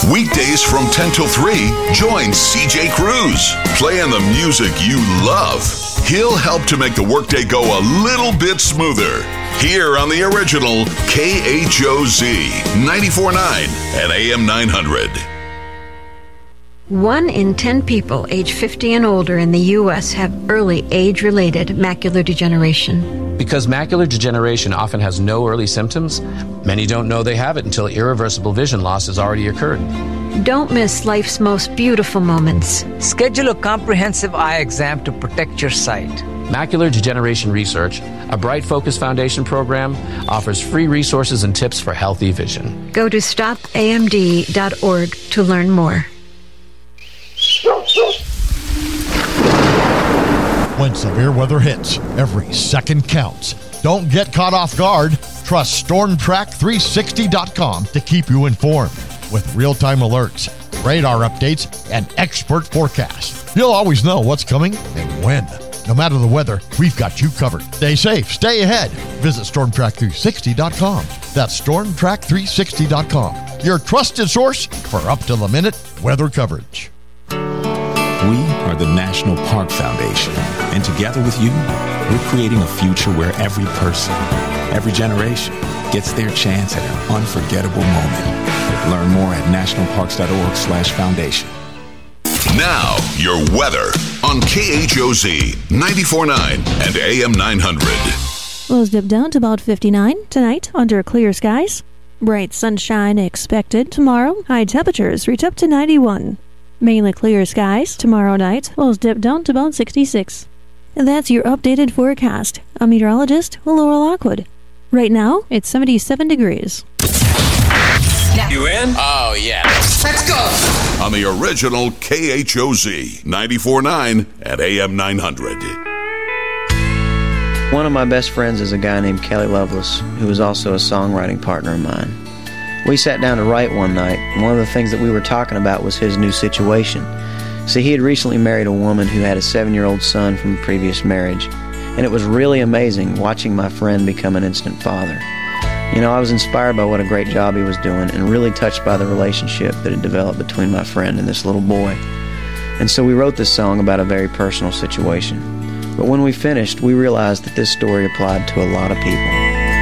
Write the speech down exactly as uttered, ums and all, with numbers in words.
Weekdays from ten till three, join C J Cruz, playing the music you love. He'll help to make the workday go a little bit smoother. Here on the original K H O Z ninety-four point nine and A M nine hundred. One in ten people age fifty and older in the U S have early age-related macular degeneration. Because macular degeneration often has no early symptoms, many don't know they have it until irreversible vision loss has already occurred. Don't miss life's most beautiful moments. Schedule a comprehensive eye exam to protect your sight. Macular Degeneration Research, a Bright Focus Foundation program, offers free resources and tips for healthy vision. Go to stop A M D dot org to learn more. When severe weather hits, every second counts. Don't get caught off guard. Trust storm track three sixty dot com to keep you informed. With real-time alerts, radar updates, and expert forecasts, you'll always know what's coming and when. No matter the weather, we've got you covered. Stay safe, stay ahead. Visit storm track three sixty dot com. That's storm track three sixty dot com, your trusted source for up-to-the-minute weather coverage. We are the National Park Foundation, and together with you, we're creating a future where every person, every generation, gets their chance at an unforgettable moment. Learn more at national parks dot org slash foundation. Now, your weather on K H O Z ninety-four point nine and A M nine hundred. Lows dip down to about fifty-nine tonight under clear skies. Bright sunshine expected tomorrow. High temperatures reach up to ninety-one. Mainly clear skies tomorrow night. Lows dip down to about sixty-six. And that's your updated forecast. I'm meteorologist Laura Lockwood. Right now, it's seventy-seven degrees. You in? Oh, yeah. Let's go. On the original K H O Z ninety-four point nine and A M nine hundred. One of my best friends is a guy named Kelly Lovelace, who is also a songwriting partner of mine. We sat down to write one night, and one of the things that we were talking about was his new situation. See, he had recently married a woman who had a seven-year-old son from a previous marriage, and it was really amazing watching my friend become an instant father. You know, I was inspired by what a great job he was doing and really touched by the relationship that had developed between my friend and this little boy. And so we wrote this song about a very personal situation. But when we finished, we realized that this story applied to a lot of people.